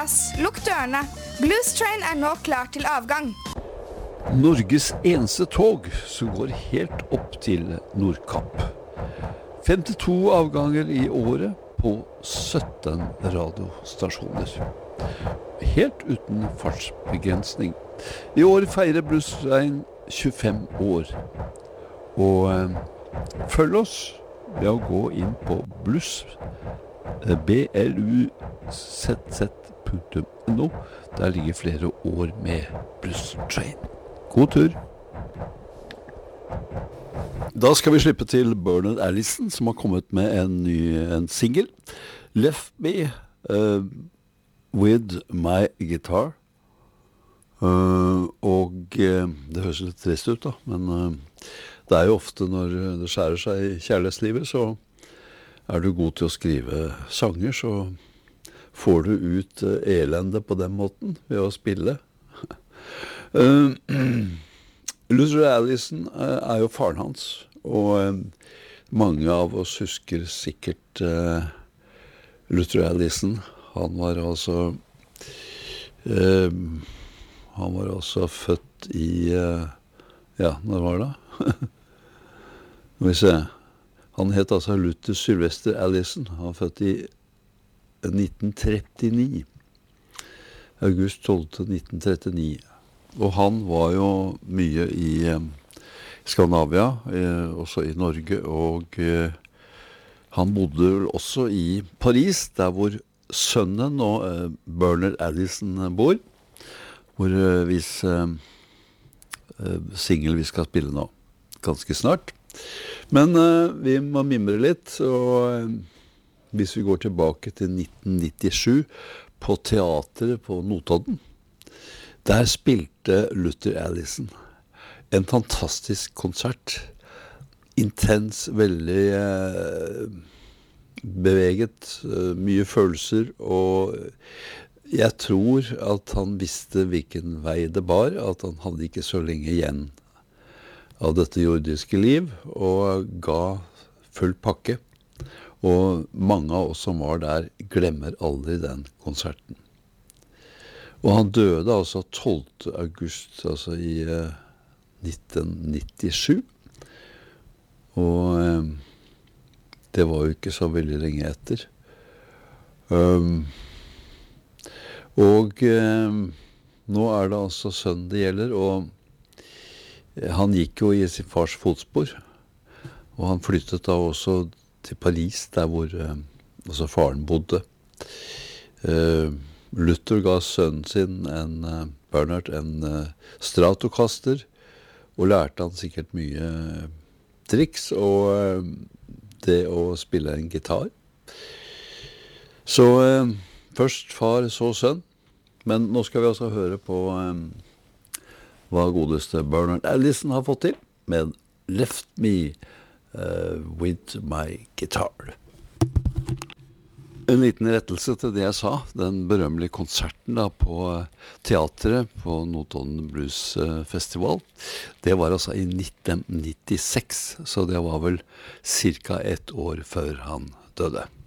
plass, lukk dørene. Blues Train nå klar til avgang. Norges eneste tog som går helt opp til Nordkapp. 52 avganger i året på 17 radiostasjoner. Helt uten fartsbegrensning. I år feirer Blues Train 25 år. Og følg oss ved å gå inn på bluzz.no. Der ligger flere år med Blues Train. God tur! Da skal vi slippe til Bernard Allison, som har kommet med en single. Left Me With My Guitar. Det høres litt trist ut da, men det er jo ofte når det skjærer seg i kjærlighetslivet, så er du god til å skrive sanger, så får du ut elende på den måten ved å spille. Luther Allison er jo faren hans, og mange av oss husker sikkert Luther Allison. Han var altså født i når var det? Nå vil se. Han het altså Luther Sylvester Allison. Han var født i 1939. August 12. 1939. Og han var jo mye i Skandinavia, også i Norge, og han bodde også i Paris, der hvor sønnen og Bernard Allison bor, hvor single vi skal spille nå, ganske snart. Men vi må mimre litt, og hvis vi går tilbake til 1997 på teateret på Notodden, der spilte Luther Allison en fantastisk konsert. Intens, veldig beveget, mye følelser, og jeg tror at han visste hvilken vei det bar, at han hadde ikke så lenge igjen av dette jordiske liv, og ga full pakke. Og mange av oss som var der glemmer aldri den konserten. Og han døde altså 12. august, altså i 1997. Og det var jo ikke så veldig lenge etter. Nå er det altså sønnen det gjelder, og han gikk jo i sin fars fotspor. Og han flyttet da også til Paris, der hvor altså faren bodde. Luther ga sønnen sin, Bernard, en Stratocaster, og lærte han sikkert mye triks, og det å spille en gitar. Så først far, så sønn, men nå skal vi altså høre på hva godeste Bernard Allison har fått til, med Left Me With My Guitar. En liten rettelse til det jeg sa, den berømmelige konserten da på teatret på Notodden Blues Festival, det var altså i 1996, så det var vel cirka 1 år før han døde.